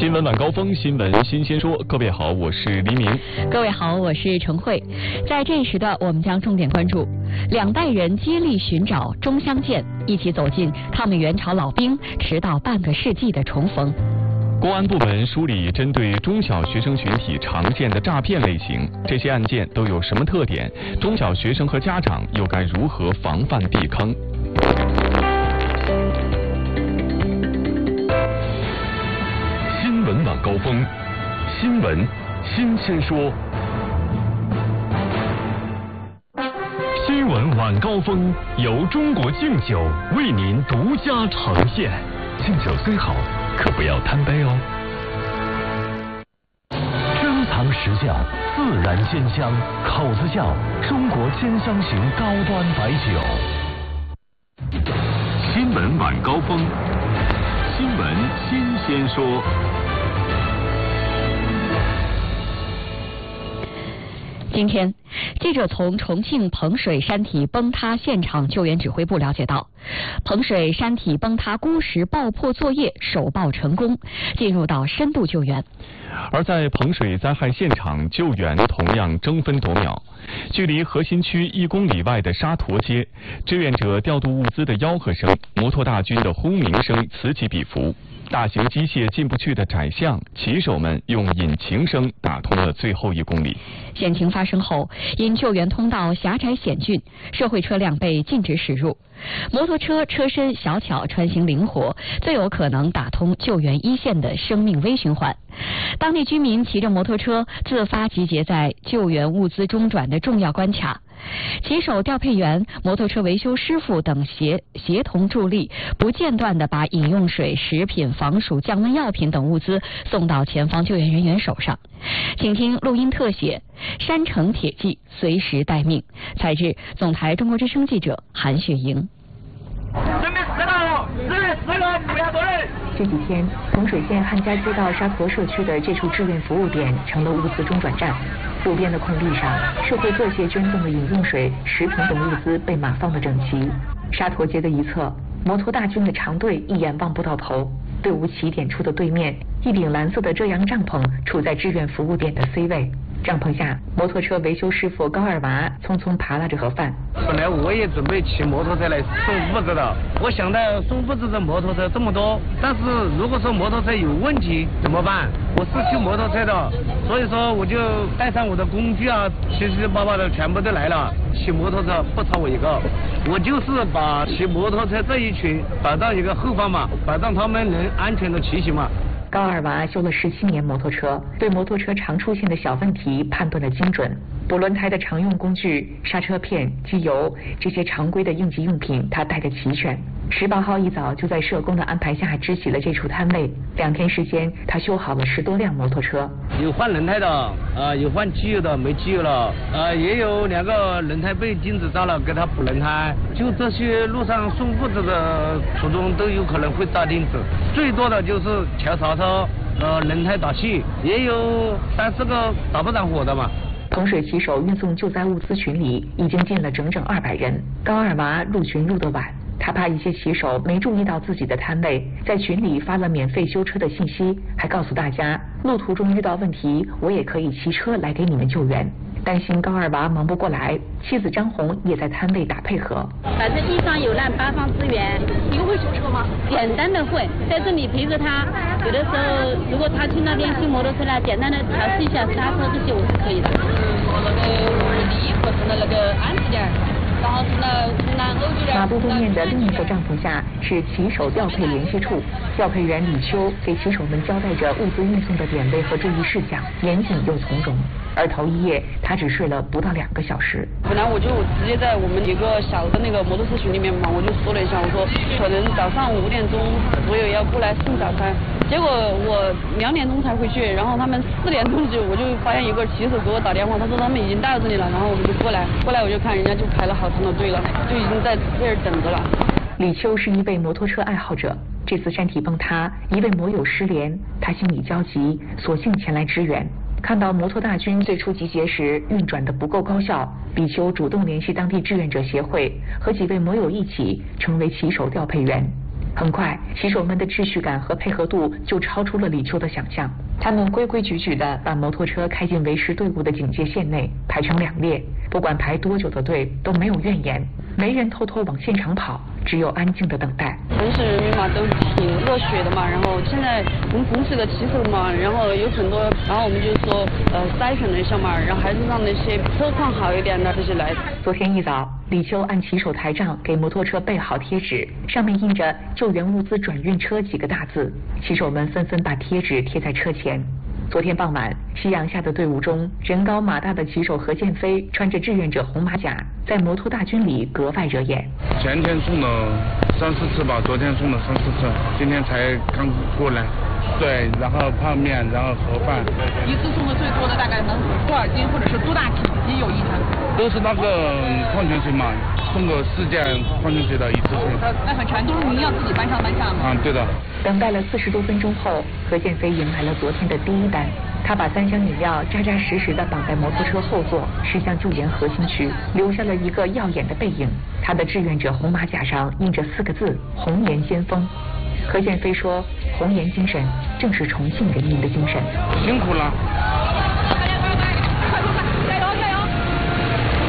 新闻晚高峰，新闻新鲜说。各位好，我是黎明。 各位好，我是程慧。在这一时段，我们将重点关注两代人接力寻找终相见，一起走进抗美援朝老兵迟到半个世纪的重逢。 公安部门梳理针对中小学生群体常见的诈骗类型，这些案件都有什么特点？中小学生和家长又该如何防范避坑？新闻晚高峰，新闻新鲜说。新闻晚高峰由中国敬酒为您独家呈现。敬酒虽好，可不要贪杯哦。珍藏实窖，自然鲜香，口子窖，中国兼香型高端白酒。新闻晚高峰，新闻新鲜说。 今天，记者从重庆彭水山体崩塌现场救援指挥部了解到，彭水山体崩塌孤石爆破作业首爆成功，进入到深度救援。 而在彭水灾害现场救援同样争分夺秒，距离核心区1公里外的沙坨街，志愿者调度物资的吆喝声、摩托大军的轰鸣声此起彼伏。大型机械进不去的窄巷，骑手们用引擎声打通了最后1公里。 险情发生后，因救援通道狭窄险峻，社会车辆被禁止驶入。摩托车车身小巧，穿行灵活，最有可能打通救援一线的生命微循环。当地居民骑着摩托车自发集结在救援物资中转的重要关卡。骑手、调配员、摩托车维修师傅等协同助力，不间断地把饮用水、食品、防暑、降温药品等物资送到前方救援人员手上。请听录音特写：山城铁骑随时待命。采自总台中国之声记者韩雪莹。 准备4个，不要多人。 这几天，彭水县汉家街道沙坨社区的这处志愿服务点成了物资中转站。路边的空地上，社会各界捐赠的饮用水、食品等物资被码放得整齐。沙坨街的一侧，摩托大军的长队一眼望不到头。队伍起点处的对面，一顶蓝色的遮阳帐篷处在志愿服务点的 C 位。帐篷下，摩托车维修师傅高二娃匆匆扒拉着盒饭。 本来我也准备骑摩托车来送物资的，我想到送物资的摩托车这么多，但是如果说摩托车有问题怎么办？我是骑摩托车的，所以说我就带上我的工具啊，七七八八的全部都来了。骑摩托车不差我一个，我就是把骑摩托车这一群摆到一个后方嘛，保障他们能安全的骑行嘛。 高二娃修了17年摩托车，对摩托车常出现的小问题判断得精准。补轮胎的常用工具、刹车片、机油，这些常规的应急用品他带得齐全。18号一早就在社工的安排下支起了这处摊位。2天时间，他修好了10多辆摩托车。 有换轮胎的，有换机油的，没机油了，也有2个轮胎被钉子扎了，给他补轮胎。就这些路上送物资的途中都有可能会扎钉子，最多的就是桥刹车、轮胎打气，也有3、4个打不着火的嘛。 彭水骑手运送救灾物资群里已经进了整整200人。高二娃入群入得晚，他怕一些骑手没注意到自己的摊位，在群里发了免费修车的信息，还告诉大家路途中遇到问题，我也可以骑车来给你们救援。担心高二娃忙不过来，妻子张红也在摊位打配合。 反正一方有难八方支援。 你会修车吗？ 简单的会，在这里陪着他。有的时候如果他去那边修摩托车了，简单的调试一下刹车这些我是可以的。 我那个力或者那个安置点，然后马路对面的另一个帐篷下是骑手调配联系处，调配员李秋给骑手们交代着物资运送的点位和注意事项，严谨又从容。而头一夜他只睡了不到2个小时。 本来我就直接在我们一个小的那个摩托车群里面嘛，我就说了一下，我说可能早上5点钟我也要过来送早餐，结果我2点钟才回去，然后他们4点钟我就发现一个骑手给我打电话，他说他们已经到这里了，然后我们就过来我就看人家就排了好长的队了，就已经在这儿等着了。 李秋是一位摩托车爱好者，这次山体崩塌，一位摩友失联，他心里焦急，索性前来支援。看到摩托大军最初集结时运转的不够高效，李秋主动联系当地志愿者协会，和几位摩友一起成为骑手调配员。 很快，骑手们的秩序感和配合度就超出了李秋的想象。他们规规矩矩地把摩托车开进维持队伍的警戒线内，排成2列，不管排多久的队都没有怨言，没人偷偷往现场跑，只有安静的等待。 城市人民嘛都挺热血的嘛，然后现在我们同事的骑手嘛，然后有很多，然后我们就说筛选了一下嘛，然后还是让那些车况好一点的这些来。 昨天一早，李秋按骑手台账给摩托车备好贴纸，上面印着“救援物资转运车”几个大字，骑手们纷纷把贴纸贴在车前。昨天傍晚，夕阳下的队伍中，人高马大的骑手何建飞穿着志愿者红马甲，在摩托大军里格外惹眼。 前天送了3、4次吧，昨天送了3、4次，今天才刚过来。对，然后泡面，然后盒饭。 一次送的最多的大概能多少斤，或者是多大体积有一台？ 都是那个矿泉水嘛，送个4件矿泉水的一次性。 那很全，都是您要自己搬上搬下吗？ 对的。 等待了40多分钟后，何建飞迎来了昨天的第一单。他把3箱饮料扎扎实实地绑在摩托车后座，驶向救援核心区，留下了一个耀眼的背影。他的志愿者红马甲上印着4个字：红颜先锋。何建飞说：“红颜精神正是重庆人民的精神。” 辛苦了。